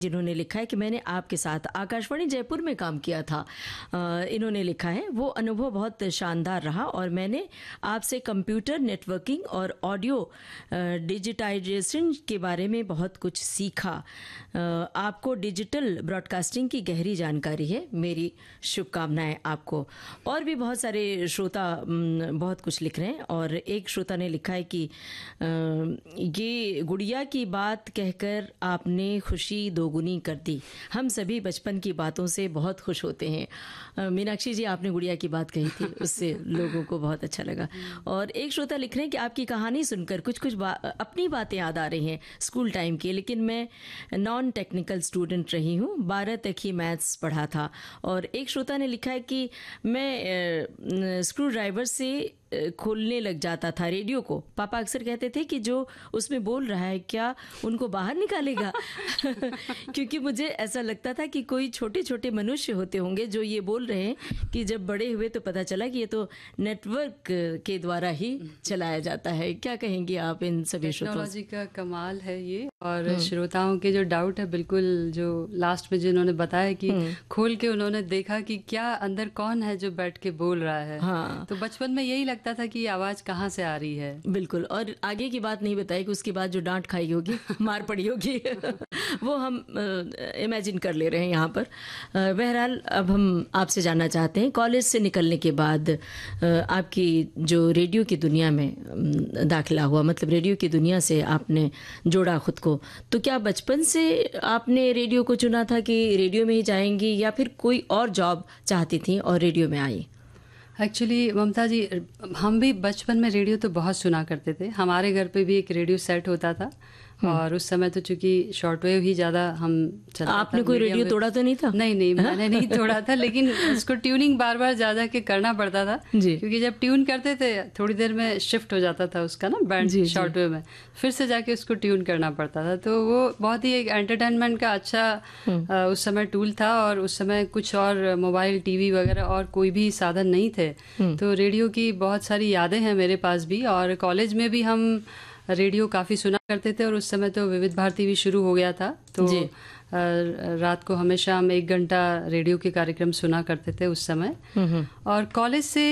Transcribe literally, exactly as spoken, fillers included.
जिन्होंने लिखा है कि मैंने आपके साथ आकाशवाणी जयपुर में काम किया था। अ, इन्होंने लिखा है वो अनुभव बहुत शानदार रहा और मैंने आपसे कंप्यूटर नेटवर्किंग और ऑडियो डिजिटाइजेशन के बारे में बहुत कुछ सीखा। अ, आपको डिजिटल ब्रॉडकास्टिंग की गहरी जानकारी है, मेरी शुभकामनाएं आपको। और भी बहुत सारे श्रोता म, बहुत कुछ लिख रहे हैं। और एक श्रोता ने लिखा है कि अ, ये गुड़िया की बात कहकर आपने खुशी दोगुनी कर दी। हम सभी बचपन की बातों से बहुत खुश होते हैं। अ, मीनाक्षी जी, आपने गुड़िया की बात कही थी, उससे लोगों को बहुत अच्छा लगा। और एक श्रोता लिख रहे हैं कि आपकी कहानी सुनकर कुछ कुछ बा, अपनी बातें याद आ रही हैं स्कूल टाइम की, लेकिन मैं नॉन टेक्निकल स्टूडेंट रही हूँ, बारह तक ही मैथ्स पढ़ा था। और एक श्रोता ने लिखा है कि मैं स्क्रू ड्राइवर से खोलने लग जाता था रेडियो को। पापा अक्सर कहते थे कि जो उसमें बोल रहा है क्या उनको बाहर निकालेगा क्योंकि मुझे ऐसा लगता था कि कोई छोटे छोटे मनुष्य होते होंगे जो ये बोल रहे हैं कि जब बड़े हुए तो पता चला कि ये तो नेटवर्क के द्वारा ही चलाया जाता है। क्या कहेंगे आप इन सभी श्रोताओं? टेक्नोलॉजी का कमाल है ये। और श्रोताओं के जो डाउट है, बिल्कुल जो लास्ट में जिन्होंने बताया कि खोल के उन्होंने देखा कि क्या अंदर कौन है जो बैठ के बोल रहा है। हाँ। तो बचपन में यही लगता था कि आवाज कहाँ से आ रही है। बिल्कुल। और आगे की बात नहीं बताई कि उसके बाद जो डांट खाई होगी, मार पड़ी होगी वो हम इमेजिन कर ले रहे हैं यहाँ पर। अ, बहरहाल अब हम आपसे जानना चाहते हैं, कॉलेज से निकलने के बाद अ, आपकी जो रेडियो की दुनिया में अम, दाखिला हुआ, मतलब रेडियो की दुनिया से आपने जोड़ा खुद को, तो क्या बचपन से आपने रेडियो को चुना था कि रेडियो में ही जाएंगी, या फिर कोई और जॉब चाहती थी और रेडियो में आई? एक्चुअली ममता जी, हम भी बचपन में रेडियो तो बहुत सुना करते थे। हमारे घर पे भी एक रेडियो सेट होता था और उस समय तो चूंकि शॉर्टवेव ही ज़्यादा हम चलता आपने था। कोई रेडियो तोड़ा तो नहीं था? नहीं नहीं, मैंने नहीं तोड़ा था, लेकिन उसको ट्यूनिंग बार बार जा जा के करना पड़ता था जी। क्योंकि जब ट्यून करते थे थोड़ी देर में शिफ्ट हो जाता था उसका ना बैंड शॉर्टवेव में, फिर से जाके उसको ट्यून करना पड़ता था। तो वो बहुत ही एक एंटरटेनमेंट का अच्छा आ, उस समय टूल था। और उस समय कुछ और मोबाइल टीवी वगैरह और कोई भी साधन नहीं थे, तो रेडियो की बहुत सारी यादें हैं मेरे पास भी। और कॉलेज में भी हम रेडियो काफ़ी सुना करते थे और उस समय तो विविध भारती भी शुरू हो गया था, तो रात को हमेशा हम एक घंटा रेडियो के कार्यक्रम सुना करते थे उस समय। और कॉलेज से